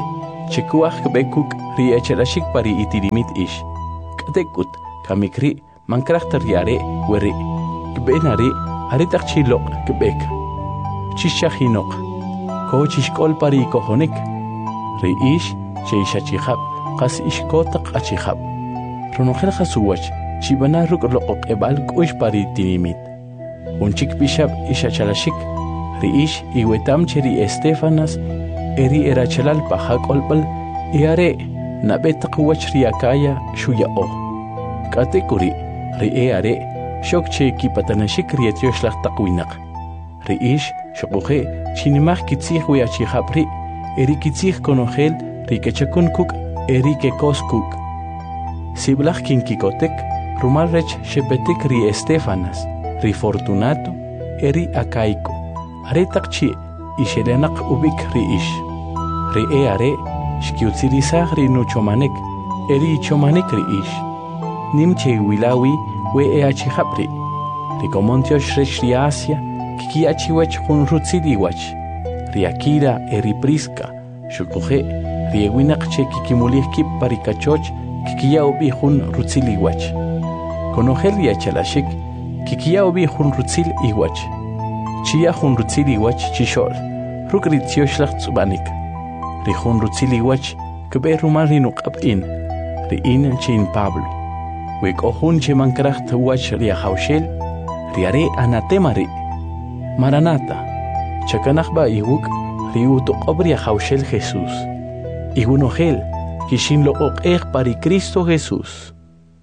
chikuaj kbekuk ri echelashik pari itirimit ish. Katekut kamikri mankrachtar yare weri. Kbenari aritak chilok kbek. Chishahinok. Ko chishkol pari kohonik. Ri ish cheishachihab qas ishkotak achihab. Ronojel khasuwach chibana ruk loqok ebal kush pari tirimit. Unchik bishab ishachalashik. Ri ish iwetam cheri Estefanas eri erachalal pahak olbal eare nabetak wach riakaya shuya o. Katekuri ri eare shok che kipatanashik rietyoshlah takwinak. Ri ish shokuhe chinimach kitzih weachihapri eri kitzih konogel ri kechakunkuk eri kekoskuk. Siblach kinkikotek rumal rech shepetik ri Estefanas ri Fortunato eri Akaico. Aretak chi ishelenak ubik ri ish. Ri eare shkiutsirisah ri nuchomanek eri chomanek ri ish. Nimche wilawi we eachihapri. Ri komontiosh rech ri Asia kiki achiwach hun rutziliwach. Ri Akira eri Priska shukuhe ri ewinak che kikimulih kip parikachoch kikiya ubi hun rutziliwach. Konogel yachalashik kikiya ubi hun rutzil iwach. Chia hun rutzili wach chishol, ruk ritzioshlag tsubanik. Ri hun rutzili wach, kebe rumal rinuk in, ri in chin Pablo. Wek ohun che mankracht wach ria haushel, riare anatemari. Maranata, chakanachba iwuk, riuto obria haushel Jesús. Igunogel, kishin lo ok pari Cristo Jesús.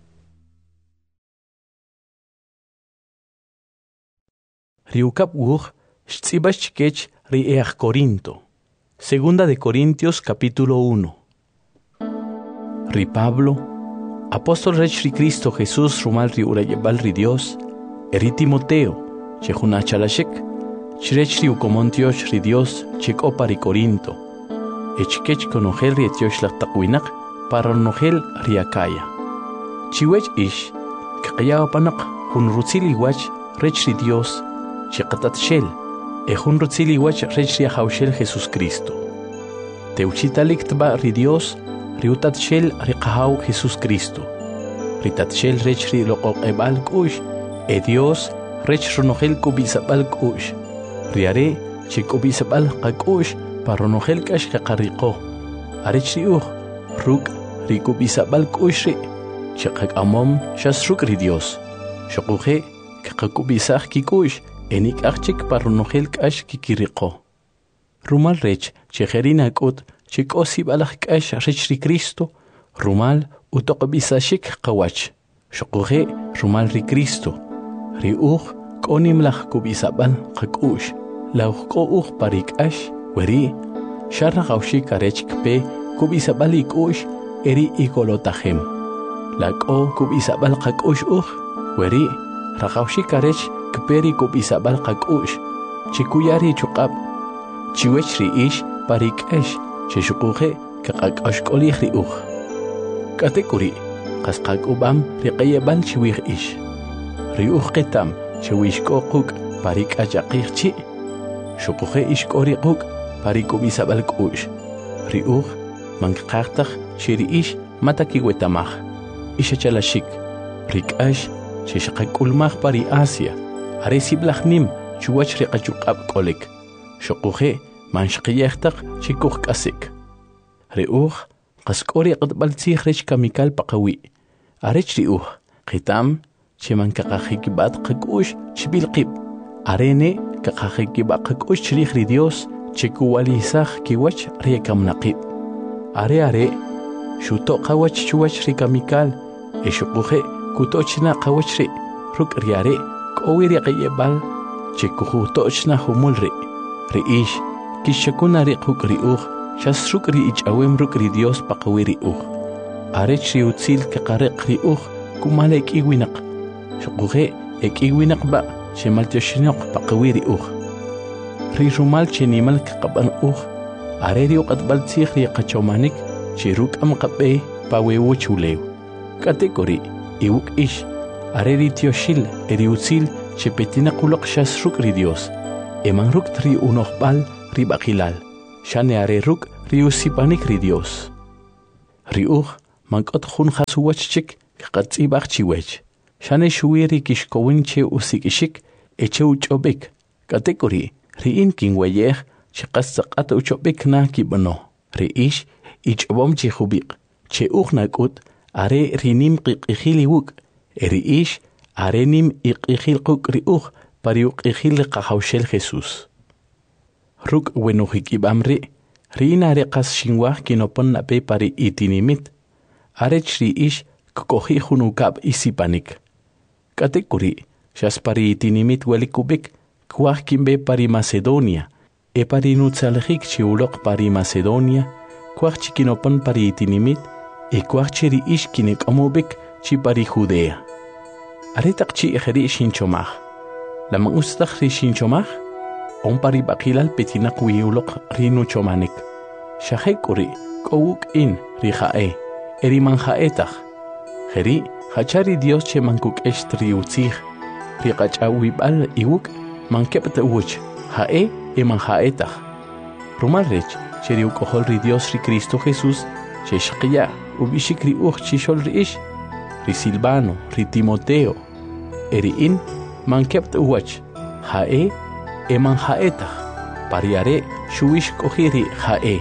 Riukap wuj, shtzibach kech riech Corinto. Segunda de Corintios capítulo 1. Ri Pablo, apóstol rech ri Cristo Jesús rumal ri urayebal ri Dios, eri Timoteo, chejuna chalashek, chrech ri ukomontiosh ri Dios, chekopa ri Corinto, echkech konogel ri etiosh la takwinak, para nogel ri Akaya. Chiwech ish, kakaya panak, hun rutzili wach, rech ri Dios, Chekatat shel, ejun rutzili wach rech ria haushel Jesus Cristo. Teuchitalik tba ri Dios, riutat shel riqahau Jesus Cristo. Ritat shel rech ri loqoq ebal kush, e Dios rech ronogel kubisabal kush. Riare che kubisabal qakush paronogel kash qariqo. Arech riuj ruk ri kubisabal kush ri. Chekak amom shas ruk ri Dios. Shokuje kakubisaj kikush. Enik achik paronogel kash kikiriqo. Rumal rech chejerina kot chikosi balaj kash rech ri Cristo. Rumal utoqbisashik qawach. Shokuhe rumal ri Cristo. Ri konim laj kubisabal qakush. Lauqo parik ash weri. Sharra gaushik arech kpe kubisabal ikush eri ikolotahem. Lako kubisabal qakush weri. Ragaushik arech kperi kubisabal qakush chikuyari chuqab chiwech ri ish parik ash cheshuquje kaqash qolih ri katekuri qasqaqubam ri qayebal chiwih ish ri qitam chiwish qoquk parik achaqih chi shuquje ish qori quk parik kubisabal qush ri manqaqtaq chiri ish mataki wetamaj ishachalashik rikash cheshqaqulmaj pari Asia Aresi blachnim chuwach riqachuqab kolek. Shokuhe manshqiyaqtaq chikuq kasik. Riuj qaskori qatbaltzih rech kamikal paqawi. Arech riuj qitam cheman kaqajikibat qakush chbilqib. Arene kaqajikibat qakush chrij ri Dios chikuwalisaj kiwach rikamnaqib. Are shuto qawach chuwach rikamikal eshukuhe kutochna qawach ri ruk riare Owiri qayebal chikuhu tochna humulri ri ish kishakuna ri quk ri shasruk ri ichawem ruk ri Dios paqawiri arech ri utzil kaqariq ri kumalek iwinaq shuquhe ek iwinaq ba shemaltioshinoq paqawiri ri rumal chenimal kaqaban areri uqatbal tsikh ri qachomanik chiruk am qabe pawewu chulew kategori iwuk ish Areri tioshil eriutzil chepetina kulok shasruk ri Dios. Eman ruk tri unohbal ri bakilal. Shane are ruk riusipanik ri Dios. Riuj mankot jun jasuwachchik qatzibaq chiwech. Shane shuiri kishkowinche usikishik eche uchobik. Katekuri riin kingweyej chiqassaqat uchobik na kibano. Riish ichobom chihubik. Che ugnakut are rinim qiqihiliwuk. Riish are nim iqihilquk riuj pariuk ihil qahawshel Jesus. Ruk wenujik ibamri riin are qas shinwaj kinopon nape pari itinimit. Are chriish kukohi junukab isipanik. Katekuri shas pari itinimit welikubik kwaj kimbe pari Macedonia. E pari nutsalhik chiulok pari Macedonia. Kwaj chikinopon pari itinimit. E kwaj chiri ish kinek amobik chi pari Judea. Aretak chi ejeri shinchomaj. Lamang ustak ri shinchomaj. On pari bakilal petinak wiulok rinu chomanik. Shahekuri kowuk in rijae. Eri manjaetach. Jeri hachari Dios che mankuk estri utzig. Riqacha wibal iwuk mankepta uch. Jae e manjaetach. Rumalrech cheri ukohol ri Dios ri Cristo Jesús. Che shqiya ubishik ri uch chishol ri ish. Ri Silvano, ri Timoteo. Eri in mankepta uch. Jae e manjaetach. Pariare shuish kohiri jae.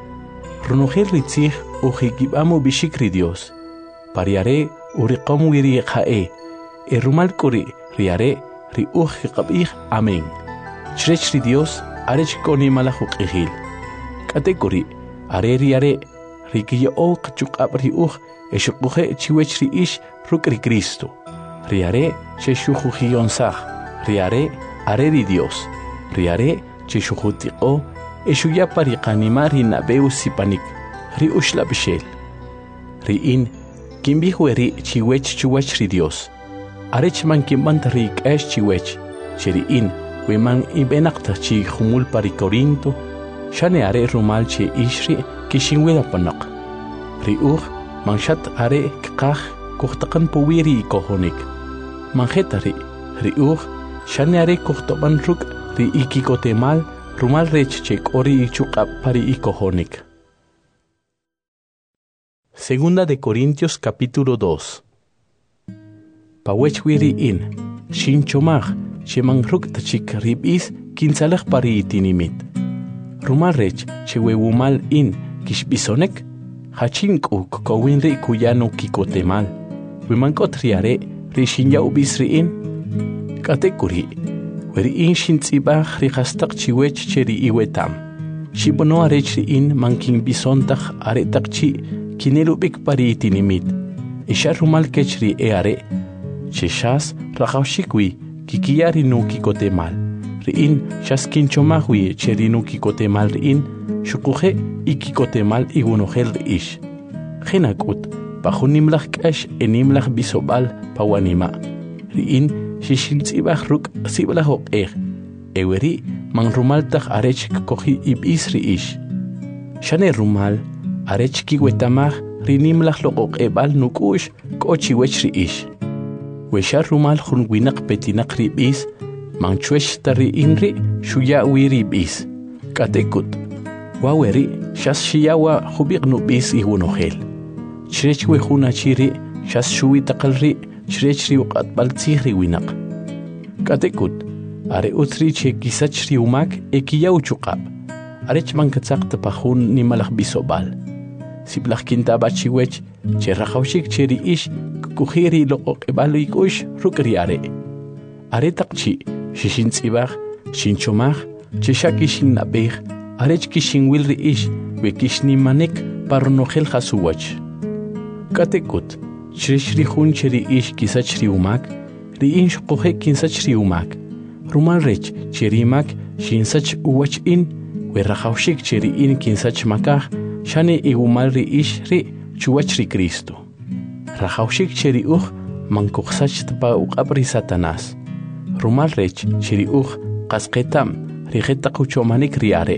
Runujel ri tzig ujikibamo bishik ri Dios. Pariare uriqom wiri jae. E rumal kuri riare ri ujikabih amen. Chrech ri Dios arech koni malajuk ihil. Katekuri are riare rikiyo o kachukab ri uj eshukuje chiwech ri ish ruk ri Cristo. Riare cheshujujionsaj. Riare are ri Dios. Riare cheshujutiko eshuya pariqanimar ri nabeu sipanik. Ri ushla bishel. Ri in kimbihueri chiwech chuwech ri Dios. Arech man kimbant ri kash chiwech. Cheri in weman ibenakta chi humul pari Corinto. Shane are rumal chi ishri kishinwela panak. Ri manshat are kqaj kuhtaqan puwiri kohonik. Manjetari ri shane are kuhtoban ruk ri ikikotemal rumal rech chek ori ichuqab pari ikohonik. Segunda de Corintios capítulo 2. Pawechwiri in shinchomaj shemangruk tachik ribis kinsalaj pari itinimit. Rumarech chewewumal in kishbisonek hachinku kowinri kuyano kikotemal. Wimankot riare rishinya ubisri in. Katekuri weri in shintzibaj rihastak chiwech cheri iwetam. Shibono arechri in mankin bisontaj aretak chi kinelubik pari itinimit. Isha rumal kechri eare. Cheshas rajawshikwi kikiyari no kikotemal. Riin shas kinchomahwi cheri no kikotemal riin. Shukuje ikikotemal igunojel riish. Genakut pajunimlaj kash enimlaj bisobal pawanima. Riin shishintzibaj ruk siblajok Eweri man rumaltaj arech kohi ibis riish. Shane rumal arech kiwetamaj rinimlaj lokok ebal nukush kochiwech riish. Weshar rumal jun winak petinak ribis manchwesh tari inri shuya wiribis. Katekut waweri shas shiyawa hubik nubis igunojel. Chrech we juna chiri shas shuwi takalri chrech ri uqatbal tzihri winak. Katekut are utri che kisach ri umak ekiyaw chuqab. Arech mankatzaq tapajun nimalaj bisobal. Siblaj kinta bachiwech che rajawshik cheri ish kukujiri loqok ebalo ikush rukriare. Are takchi shishintzibaj shinchomaj che shakishin nabej arech kishin wilri ish we kishni manek parnojel hasuwach. Katekut chreshri jun cheri ish kisach ri umak ri insh koje kinsach ri umak. Rumal rech cheri mak shinsach uwach in we rajawshik cheri in kinsach makaj shane igumal ri ish ri chuwach ri Cristo. Rajawshik cheri mankuksach tpa uqabri Satanás. Rumal rech cheri qasqetam rijeta kuchomanik riare.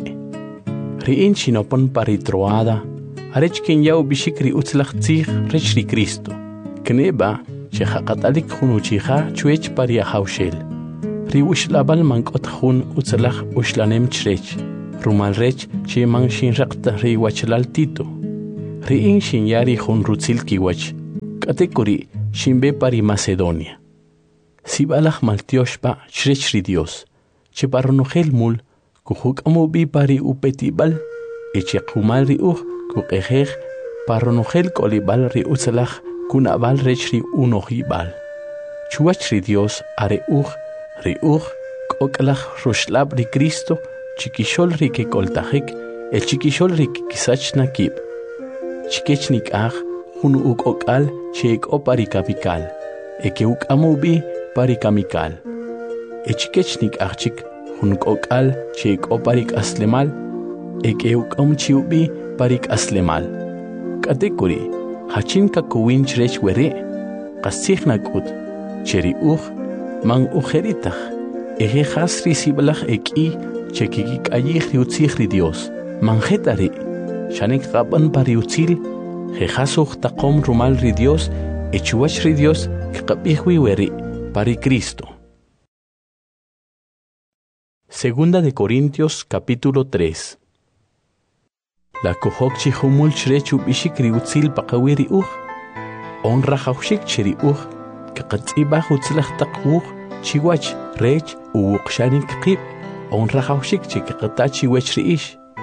Riin shinopon pari troada. Arech kinyaw bishikri utzlach tzig rech ri Cristo. Kneba chehaqatalik junuchiha chuech pari ahawshel. Ri ushlabal mankot jun utzlach ushlanem chrech. rumal rech che mang shin raqta ri wachlal tito ri in shin yari hun rutzil kiwach katekuri shin be pari Macedonia sibalaj maltioshpa chrech ri Dios che paronogel mul kujuk amobi pari upetibal eche kumal ri kukejej paronogel kolibal ri utzalaj kunabal rech ri unojibal chuach ri Dios are ri koklaj rushlab ri Cristo chiquishol ri que coltajik el chiquishol ri que kisach nakib chiquechnik aj hun ukokal chek o parikapikal que uk amubi parikamikal chiquechnik ajchik hun kokal chek o parik aslemal que uk chiubi parik aslemal katekuri hachin ka kuwin chrech were qasich nakut cheri man ujeritaj eje hasri siblaj eki chekikik ayih riutzih Dios manjetari shanek qaban pariutzil jejasuj taqom rumal ri Dios echuach ri Dios kqabihwi weri pari Cristo. Segunda de Corintios capítulo 3. La kohok chihumul chrechu bishik riutzil paqawiri honra jaushik cheri kaqatzibah utzilaj taqwuj chiwach rech uqshanik qib honra jaushik chiqatachi wech ri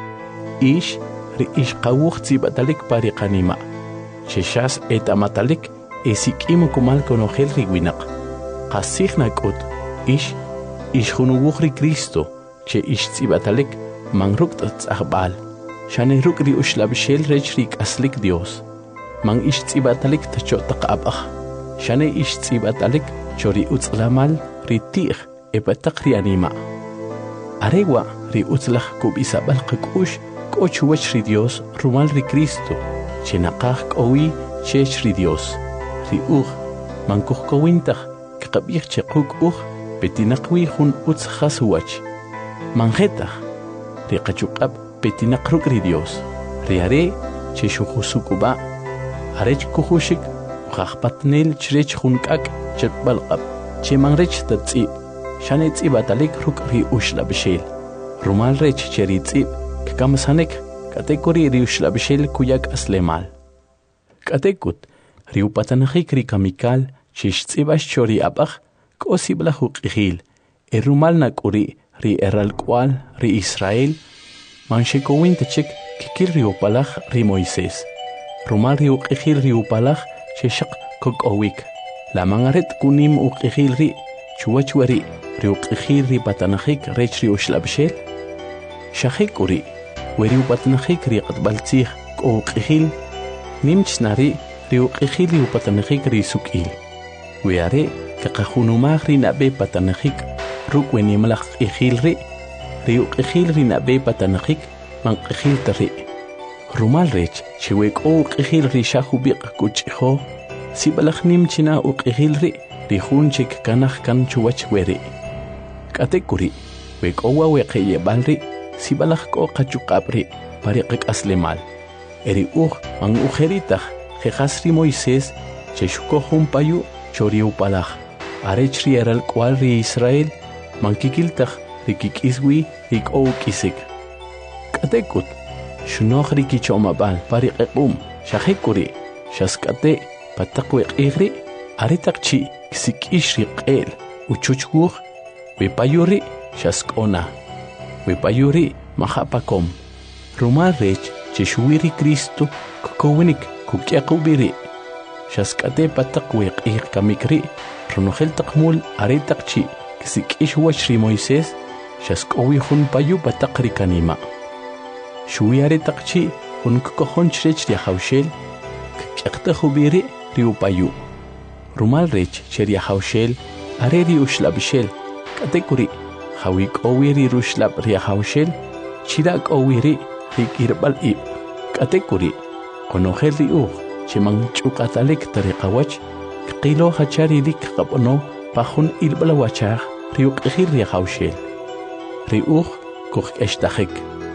ish qawuj tzibatalik pariqanima cheshas etamatalik esikim kumal konogel ri winaq qasij nakut ish hunuwuj ri Cristo che ish tzibatalik manruk tzahbal shane ruk ri ushlabshel rech ri aslik Dios man ish tzibatalik tachotaq abaj shane ish tzibatalik chori utzlamal ri tij epataq ri anima arewa ri utzlaj kubisabal qkush k'ochuwach ri Dios rumal ri Cristo chenaqaj k'owi chech ri Dios ri mankuj kowintaj kqabij chequk petinaqwi jun utz jaswach manjetaj ri qachuqab petinaq ruk ri Dios ri are che shujusukuba arech kujushik qajpatnel chrech jun k'ak chetbalqab che manrech tatzi shane tzibatalik ruk ri ushlabshel rumal rech cheri tzib kamasanek katekuri ri ushlabshel kuyak aslemal katekut ri upatanajik ri kamikal chish tzibash chori abaj kosibla huqihil rumal nakuri ri eralkwal ri Israel manshekowin tachik kikil ri upalaj ri Moisés rumal ri uqihil ri upalaj cheshaq kokowik la mangaret kunim uqihil ri chuwachwari ri uqihil ri patanajik rech ri ushlabshel shahikuri weri upatanajik ri qatbaltzij uqihil nimchnari ri uqihil ri upatanajik ri sukil weare kaqajunumaj ri nabe patanajik ruk wenimlaj qihil ri uqihil ri nabe patanajik manqihil tari rumal rech chiwek uqihil ri shahubiq kuchho sibalaj nimchina uqihil ri junchik kanaj kan chuwach weri katekuri wek owa weqeye balri sibalaj ko qachuqabri pariqik aslemal eri man ujeritaj jejasri Moisés cheshuko jumpayu chori upalaj arech ri eral kwal ri Israel man kikiltaj ri kikiswi ri kisik katekut shunoj ri kichomabal pariqum shahekuri shaskate pataqwe qigri aritaqchi kisikish ri qel uchuchwuj wipayuri shaskona wipayuri mahapakom rumal rech cheshuwiri Cristo kowinik kukyaqubiri shaskate pataqwe qig kamikri runojel taqmul aritaqchi kisikish wach ri Moisés shaskowi jun payu pataqri kanima shuwi aritaqchi jun kojon chrech ri hawshel kyaqtajubiri ri upayu rumal rech cheri hawshel are ri ushlabshel katekuri hawik owiri rushlab ri hawshel chirak owiri ri kirbal ib katekuri konojel ri chimang chukatalik tariqawach qilo hachari lik qabno pajun ilbala wachaj ri uqihil ri hawshel ri kuj eshtajik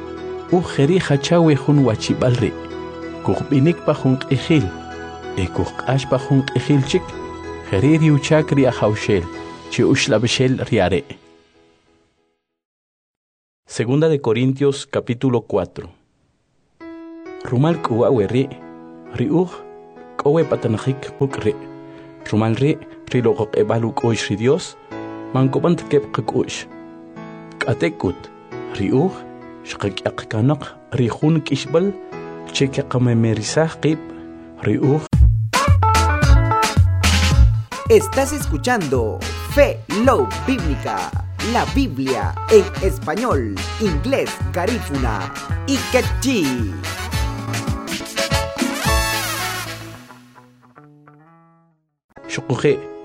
jeri hachawe jun wachibalri kuj binik pajun qihil kuj q'ax pajun qihil chik jeri ri uchak ri hawshel chi ushlabshel ri are. Segunda de Corintios capítulo 4. Rumal kuwa weri, riuj, kowe patanajik pukri. Rumal rilokok ebaluk oish ri Dios, mankopant kep kekush. Katekut, riuj, shkak kanak, rihun kishbal, chekakamemerizah kip, riuj. Estás escuchando Fe Love Bíblica, la Biblia en español, inglés, garífuna y quechí. Shukuhe,